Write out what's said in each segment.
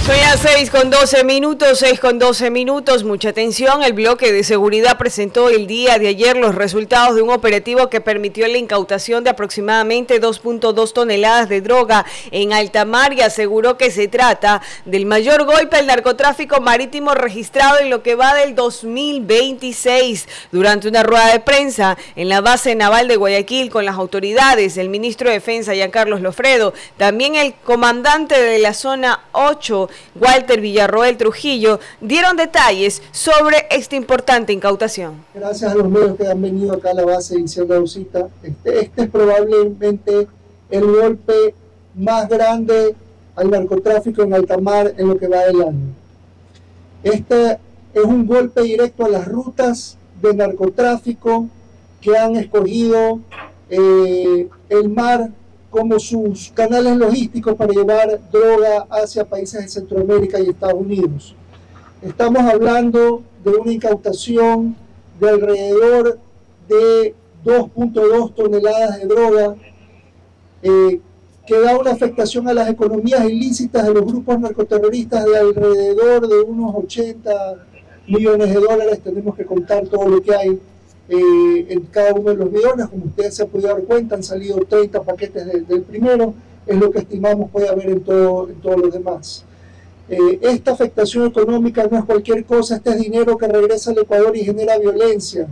Son las 6:12, mucha atención. El bloque de seguridad presentó el día de ayer los resultados de un operativo que permitió la incautación de aproximadamente 2.2 toneladas de droga en alta mar y aseguró que se trata del mayor golpe al narcotráfico marítimo registrado en lo que va del 2026. Durante una rueda de prensa en la base naval de Guayaquil con las autoridades, el ministro de Defensa, Giancarlos Lofredo, también el comandante de la zona 8, Walter Villarroel Trujillo, dieron detalles sobre esta importante incautación. Gracias a los medios que han venido acá a la base diciendo la visita, este es probablemente el golpe más grande al narcotráfico en alta mar en lo que va del año. Este es un golpe directo a las rutas de narcotráfico que han escogido el mar como sus canales logísticos para llevar droga hacia países de Centroamérica y Estados Unidos. Estamos hablando de una incautación de alrededor de 2.2 toneladas de droga que da una afectación a las economías ilícitas de los grupos narcoterroristas de alrededor de unos 80 millones de dólares. Tenemos que contar todo lo que hay en cada uno de los millones. Como ustedes se han podido dar cuenta, han salido 30 paquetes del primero, es lo que estimamos puede haber en todos los demás. Esta afectación económica no es cualquier cosa, este es dinero que regresa al Ecuador y genera violencia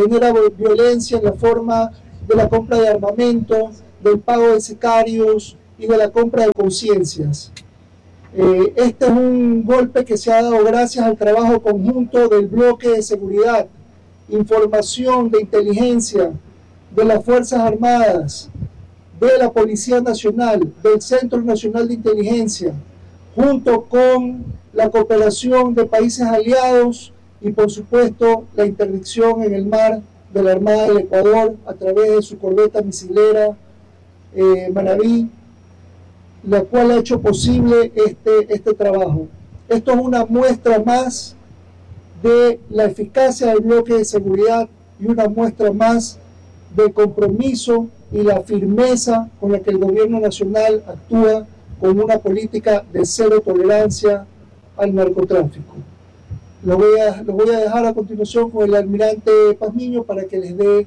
en la forma de la compra de armamento, del pago de sicarios y de la compra de conciencias. Este es un golpe que se ha dado gracias al trabajo conjunto del bloque de seguridad, información, de inteligencia, de las Fuerzas Armadas, de la Policía Nacional, del Centro Nacional de Inteligencia, junto con la cooperación de países aliados y por supuesto la interdicción en el mar de la Armada del Ecuador a través de su corbeta misilera Manabí, la cual ha hecho posible este trabajo. Esto es una muestra más de la eficacia del bloque de seguridad y una muestra más del compromiso y la firmeza con la que el gobierno nacional actúa con una política de cero tolerancia al narcotráfico. Lo voy a dejar a continuación con el almirante Pazmiño para que les dé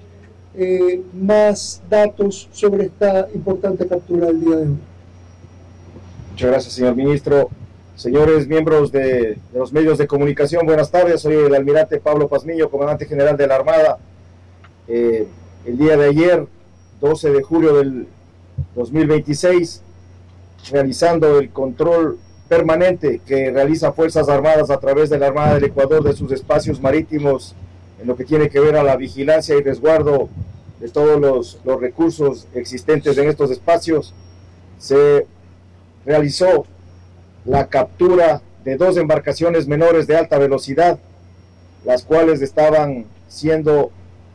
más datos sobre esta importante captura del día de hoy. Muchas gracias, señor ministro. Señores miembros de los medios de comunicación, buenas tardes. Soy el almirante Pablo Pazmiño, comandante general de la Armada. El día de ayer, 12 de julio del 2026, realizando el control permanente que realiza Fuerzas Armadas a través de la Armada del Ecuador de sus espacios marítimos en lo que tiene que ver a la vigilancia y resguardo de todos los recursos existentes en estos espacios, se realizó la captura de 2 embarcaciones menores de alta velocidad, las cuales estaban siendo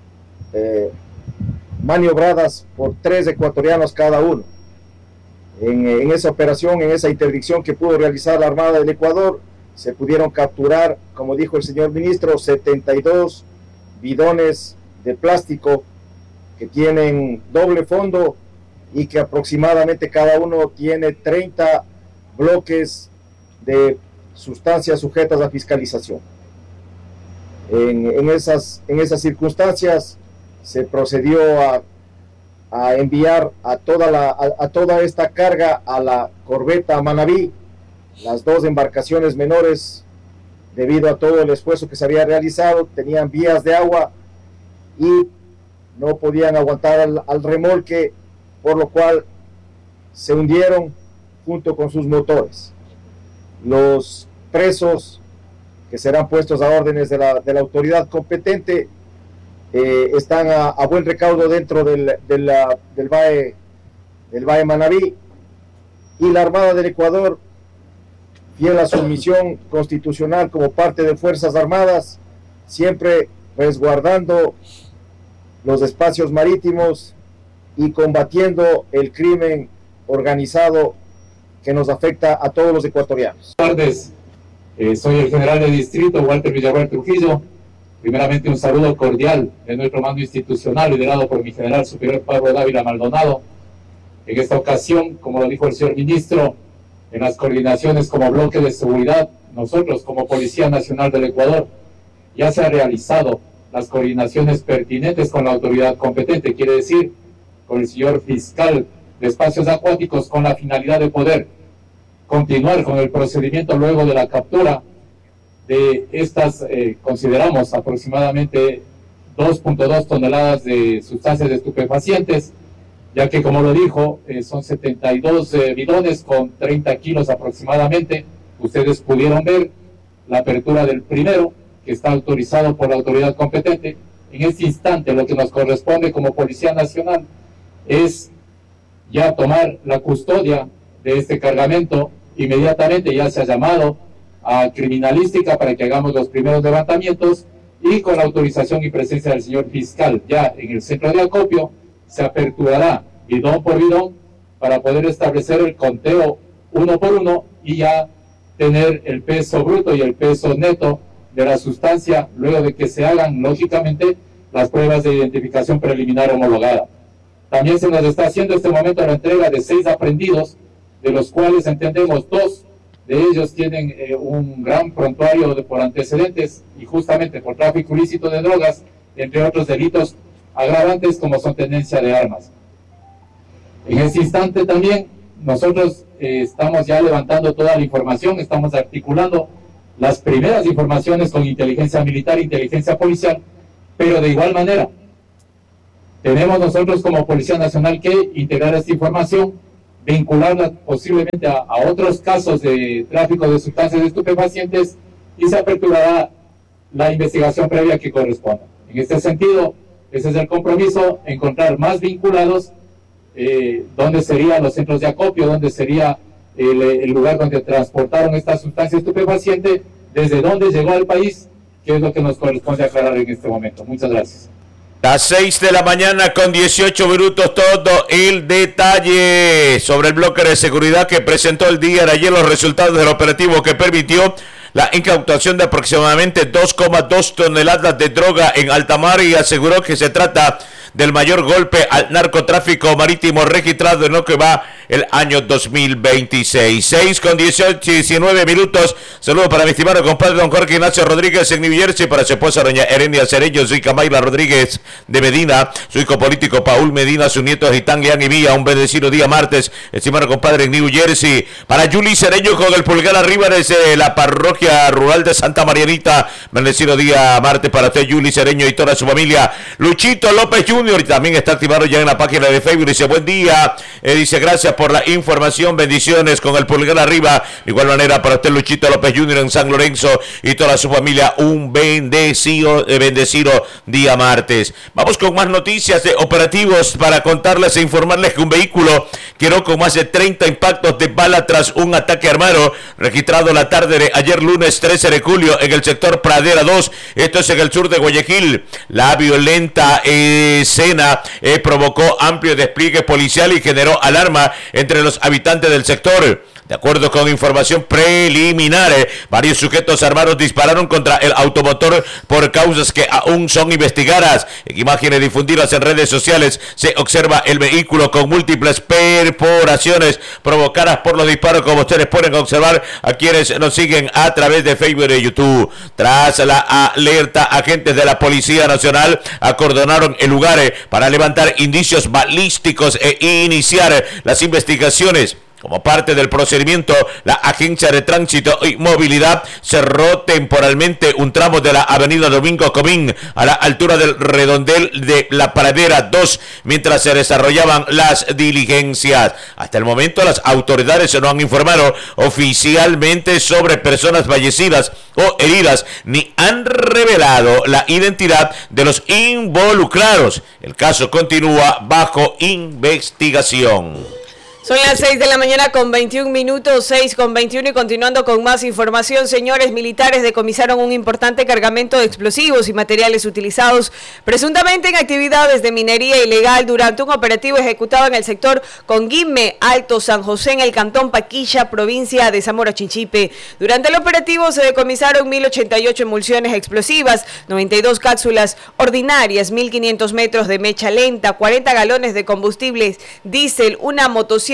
maniobradas por 3 ecuatorianos cada uno. En esa operación, en esa interdicción que pudo realizar la Armada del Ecuador, se pudieron capturar, como dijo el señor ministro, 72 bidones de plástico que tienen doble fondo y que aproximadamente cada uno tiene 30 bloques de sustancias sujetas a fiscalización. En esas circunstancias se procedió a enviar a toda esta carga a la corbeta Manabí. Las 2 embarcaciones menores, debido a todo el esfuerzo que se había realizado, tenían vías de agua y no podían aguantar al remolque, por lo cual se hundieron junto con sus motores. Los presos que serán puestos a órdenes de la autoridad competente están a buen recaudo dentro del Valle Manabí, y la Armada del Ecuador, fiel a su misión constitucional como parte de Fuerzas Armadas, siempre resguardando los espacios marítimos y combatiendo el crimen organizado que nos afecta a todos los ecuatorianos. Buenas tardes, soy el general de distrito Walter Villarroel Trujillo. Primeramente un saludo cordial de nuestro mando institucional liderado por mi general superior Pablo Dávila Maldonado. En esta ocasión, como lo dijo el señor ministro, En las coordinaciones como bloque de seguridad, nosotros como Policía Nacional del Ecuador, ya se han realizado las coordinaciones pertinentes con la autoridad competente, quiere decir, con el señor fiscal de espacios acuáticos, con la finalidad de poder continuar con el procedimiento luego de la captura de estas, consideramos aproximadamente 2.2 toneladas de sustancias estupefacientes, ya que como lo dijo, son 72 bidones con 30 kilos aproximadamente. Ustedes pudieron ver la apertura del primero, que está autorizado por la autoridad competente. En este instante lo que nos corresponde como Policía Nacional es ya tomar la custodia de este cargamento. Inmediatamente ya se ha llamado a criminalística para que hagamos los primeros levantamientos, y con la autorización y presencia del señor fiscal ya en el centro de acopio se aperturará bidón por bidón para poder establecer el conteo uno por uno y ya tener el peso bruto y el peso neto de la sustancia luego de que se hagan lógicamente las pruebas de identificación preliminar homologada. También se nos está haciendo en este momento la entrega de 6 aprehendidos, de los cuales entendemos 2 de ellos tienen un gran prontuario por antecedentes y justamente por tráfico ilícito de drogas, entre otros delitos agravantes como son tenencia de armas. En este instante también nosotros estamos ya levantando toda la información, estamos articulando las primeras informaciones con inteligencia militar, inteligencia policial, pero de igual manera tenemos nosotros como Policía Nacional que integrar esta información, vincularla posiblemente a otros casos de tráfico de sustancias estupefacientes, y se aperturará la investigación previa que corresponda. En este sentido, ese es el compromiso, encontrar más vinculados, donde serían los centros de acopio, donde sería el lugar donde transportaron esta sustancia estupefaciente, desde dónde llegó al país, que es lo que nos corresponde aclarar en este momento. Muchas gracias. Las 6 de la mañana con 18 minutos, todo el detalle sobre el bloque de seguridad que presentó el día de ayer, los resultados del operativo que permitió la incautación de aproximadamente 2,2 toneladas de droga en alta mar, y aseguró que se trata del mayor golpe al narcotráfico marítimo registrado en lo que va el año 2026. 6 con 19 minutos. Saludos para mi estimado compadre don Jorge Ignacio Rodríguez en New Jersey, para su esposa doña Erenia Cereño, su hija Mayra Rodríguez de Medina, su hijo político Paul Medina, sus nietos Gitán, Leán y Villa. Un bendecido día martes, estimado compadre en New Jersey. Para Julie Cereño con el pulgar arriba desde la parroquia rural de Santa Marianita. Bendecido día martes para usted, Julie Cereño, y toda su familia. Luchito López Jr. también está activado ya en la página de Facebook. Dice buen día, dice gracias por la información, bendiciones con el pulgar arriba. De igual manera para usted, Luchito López Jr. en San Lorenzo y toda su familia, un bendecido día martes. Vamos con más noticias de operativos para contarles e informarles que un vehículo quedó con más de 30 impactos de bala tras un ataque armado registrado la tarde de ayer lunes 13 de julio en el sector Pradera 2, esto es en el sur de Guayaquil. La violenta escena provocó amplio despliegue policial y generó alarma entre los habitantes del sector. De acuerdo con información preliminar, varios sujetos armados dispararon contra el automotor por causas que aún son investigadas. En imágenes difundidas en redes sociales se observa el vehículo con múltiples perforaciones provocadas por los disparos, como ustedes pueden observar a quienes nos siguen a través de Facebook y YouTube. Tras la alerta, agentes de la Policía Nacional acordonaron el lugar para levantar indicios balísticos e iniciar las investigaciones. Como parte del procedimiento, la Agencia de Tránsito y Movilidad cerró temporalmente un tramo de la avenida Domingo Comín a la altura del redondel de la Pradera 2 mientras se desarrollaban las diligencias. Hasta el momento las autoridades no han informado oficialmente sobre personas fallecidas o heridas, ni han revelado la identidad de los involucrados. El caso continúa bajo investigación. Son las 6 de la mañana con 21 minutos, 6 con 21, y continuando con más información, señores, militares decomisaron un importante cargamento de explosivos y materiales utilizados presuntamente en actividades de minería ilegal durante un operativo ejecutado en el sector Conguime, Alto San José, en el cantón Paquilla, provincia de Zamora Chinchipe. Durante el operativo se decomisaron 1.088 emulsiones explosivas, 92 cápsulas ordinarias, 1.500 metros de mecha lenta, 40 galones de combustible diésel, una motosierra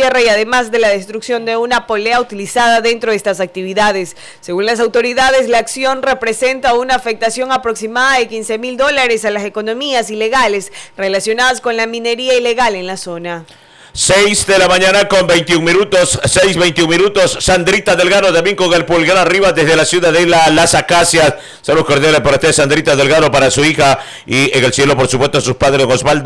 cierre y además de la destrucción de una polea utilizada dentro de estas actividades. Según las autoridades, la acción representa una afectación aproximada de $15,000 a las economías ilegales relacionadas con la minería ilegal en la zona. 6 de la mañana con 21 minutos, 6:21 minutos. Sandrita Delgado también con el pulgar arriba desde la ciudad de Las Acacias. Saludos cordiales para usted, Sandrita Delgado, para su hija y en el cielo, por supuesto, sus padres Osvaldo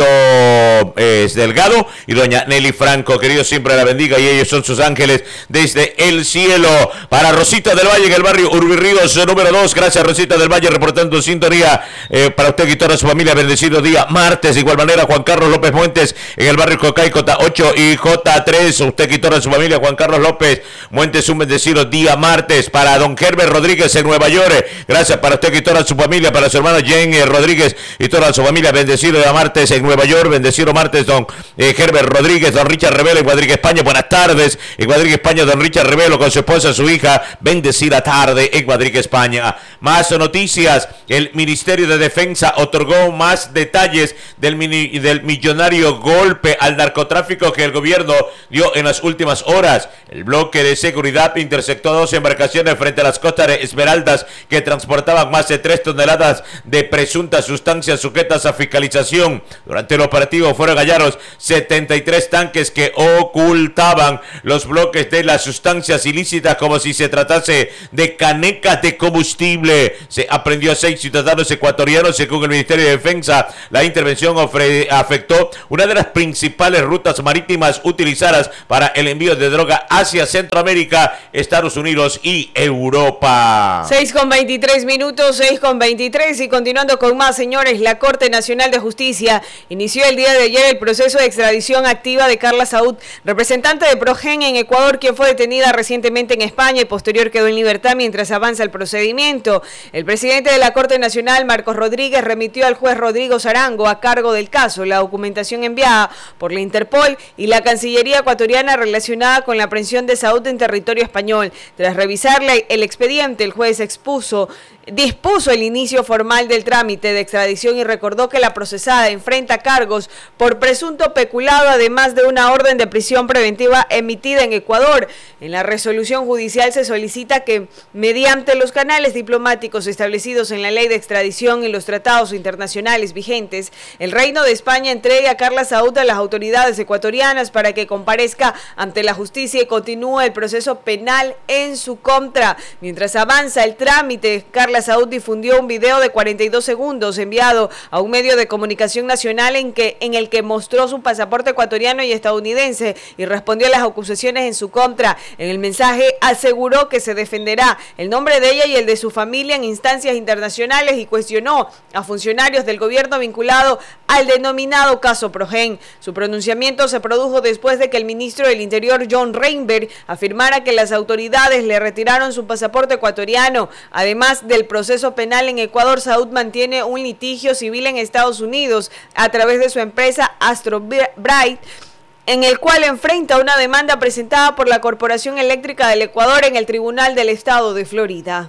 Delgado y doña Nelly Franco. Que Dios siempre la bendiga y ellos son sus ángeles desde el cielo. Para Rosita del Valle en el barrio Urbirríos número 2. Gracias, Rosita del Valle, reportando sintonía para usted y toda su familia. Bendecido día martes. De igual manera, Juan Carlos López Muentes en el barrio Cocay, Cota 8 y J3, usted y toda su familia. Juan Carlos López Muentes, un bendecido día martes. Para don Herbert Rodríguez en Nueva York, gracias para usted y toda su familia. Para su hermano Jen Rodríguez y toda su familia, bendecido día martes en Nueva York, bendecido martes don Herbert Rodríguez. Don Richard Revelo en Guadriga, España, buenas tardes en Guadriga, España, don Richard Revelo con su esposa, su hija, bendecida tarde en Guadriga, España. Más noticias, el Ministerio de Defensa otorgó más detalles del millonario golpe al narcotráfico que el gobierno dio en las últimas horas. El bloque de seguridad interceptó 2 embarcaciones frente a las costas de Esmeraldas que transportaban más de 3 toneladas de presuntas sustancias sujetas a fiscalización. Durante el operativo fueron hallados 73 tanques que ocultaban los bloques de las sustancias ilícitas como si se tratase de canecas de combustible. Se aprendió a 6 ciudadanos ecuatorianos. Según el Ministerio de Defensa, la intervención afectó una de las principales rutas marítimas utilizadas para el envío de droga hacia Centroamérica, Estados Unidos y Europa. 6:23 minutos, 6:23 y continuando con más, señores, la Corte Nacional de Justicia inició el día de ayer el proceso de extradición activa de Carla Saúd, representante de Progen en Ecuador, quien fue detenida recientemente en España y posterior quedó en libertad mientras avanza el procedimiento. El presidente de la Corte Nacional, Marcos Rodríguez, remitió al juez Rodrigo Zarango a cargo del caso la documentación enviada por la Interpol y la Cancillería ecuatoriana relacionada con la aprehensión de Saúd en territorio español. Tras revisarle el expediente, el juez dispuso el inicio formal del trámite de extradición y recordó que la procesada enfrenta cargos por presunto peculado, además de una orden de prisión preventiva emitida en Ecuador. En la resolución judicial se solicita que, mediante los canales diplomáticos establecidos en la ley de extradición y los tratados internacionales vigentes, el Reino de España entregue a Carla Saúd a las autoridades ecuatorianas para que comparezca ante la justicia y continúe el proceso penal en su contra. Mientras avanza el trámite, Carla Saúd difundió un video de 42 segundos enviado a un medio de comunicación nacional en el que mostró su pasaporte ecuatoriano y estadounidense y respondió a las acusaciones en su contra. En el mensaje aseguró que se defenderá el nombre de ella y el de su familia en instancias internacionales y cuestionó a funcionarios del gobierno vinculado al denominado caso Progen. Su pronunciamiento se produjo después de que el ministro del Interior, John Reinberg, afirmara que las autoridades le retiraron su pasaporte ecuatoriano. Además del proceso penal en Ecuador, Saúd mantiene un litigio civil en Estados Unidos a través de su empresa Astrobright, en el cual enfrenta una demanda presentada por la Corporación Eléctrica del Ecuador en el Tribunal del Estado de Florida.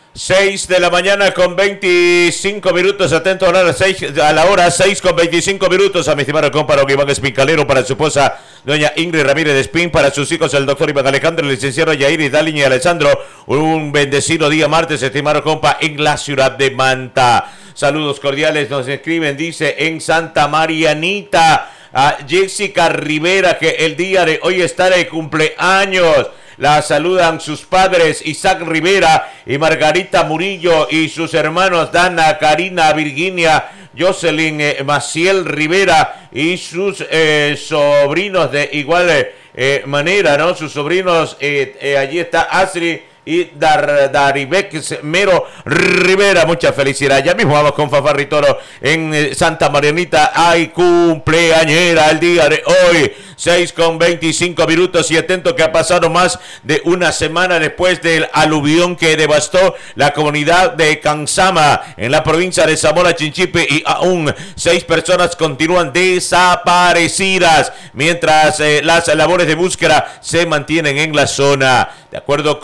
6 de la mañana con 25 minutos, atento a la hora 6 con 25 minutos, a mi estimado compadre Iván Espincalero, para su esposa doña Ingrid Ramírez de Espín, para sus hijos el doctor Iván Alejandro, el licenciado Yair, Dalin y Alessandro, un bendecido día martes, estimado compa, en la ciudad de Manta. Saludos cordiales, nos escriben, dice, en Santa Marianita, a Jessica Rivera, que el día de hoy está de cumpleaños. La saludan sus padres Isaac Rivera y Margarita Murillo y sus hermanos Dana, Karina, Virginia, Jocelyn, Maciel Rivera y sus sobrinos de igual manera, ¿no? Sus sobrinos, allí está Asri y Daribex Mero Rivera. Mucha felicidad. Ya mismo vamos con Fafarri Toro en Santa Marianita. Hay cumpleañera el día de hoy. 6 con 25 minutos y atento que ha pasado más de una semana después del aluvión que devastó la comunidad de Cansama en la provincia de Zamora Chinchipe y aún 6 personas continúan desaparecidas mientras las labores de búsqueda se mantienen en la zona. De acuerdo con el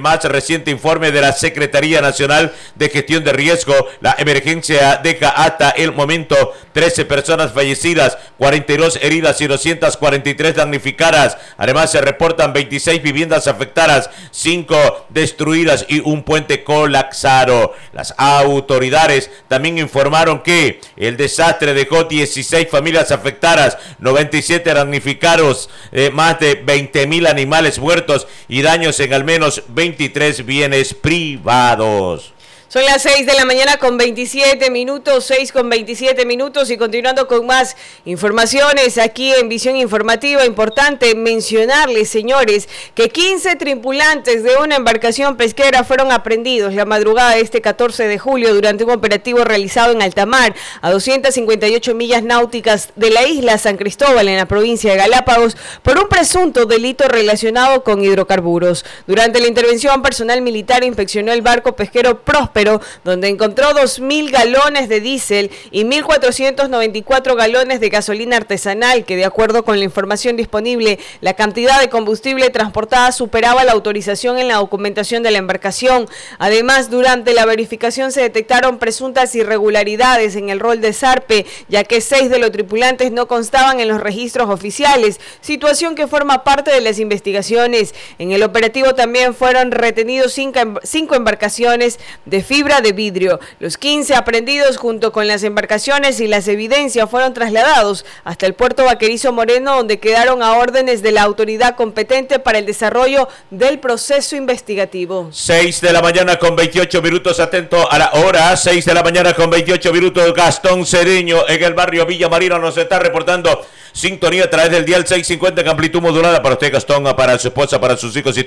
más reciente informe de la Secretaría Nacional de Gestión de Riesgo, la emergencia deja hasta el momento 13 personas fallecidas, 42 heridas y 243 damnificadas. Además, se reportan 26 viviendas afectadas, 5 destruidas y un puente colapsado. Las autoridades también informaron que el desastre dejó 16 familias afectadas, 97 damnificados, más de 20.000 animales muertos y daños en al menos 23 bienes privados. Son las 6 de la mañana con 27 minutos, 6 con 27 minutos y continuando con más informaciones aquí en Visión Informativa. Importante mencionarles, señores, que 15 tripulantes de una embarcación pesquera fueron aprehendidos la madrugada de este 14 de julio durante un operativo realizado en alta mar a 258 millas náuticas de la isla San Cristóbal en la provincia de Galápagos por un presunto delito relacionado con hidrocarburos. Durante la intervención, personal militar inspeccionó el barco pesquero Próspero, donde encontró 2.000 galones de diésel y 1.494 galones de gasolina artesanal, que de acuerdo con la información disponible, la cantidad de combustible transportada superaba la autorización en la documentación de la embarcación. Además, durante la verificación se detectaron presuntas irregularidades en el rol de zarpe, ya que 6 de los tripulantes no constaban en los registros oficiales, situación que forma parte de las investigaciones. En el operativo también fueron retenidos 5 embarcaciones de fibra de vidrio. Los 15 aprehendidos junto con las embarcaciones y las evidencias fueron trasladados hasta el puerto vaquerizo Moreno, donde quedaron a órdenes de la autoridad competente para el desarrollo del proceso investigativo. 6 de la mañana con 28 minutos, atento a la hora, 6 de la mañana con 28 minutos. Gastón Cedeño en el barrio Villa Marina nos está reportando sintonía a través del dial 650 en amplitud modulada. Para usted, Gastón, para su esposa, para sus hijos y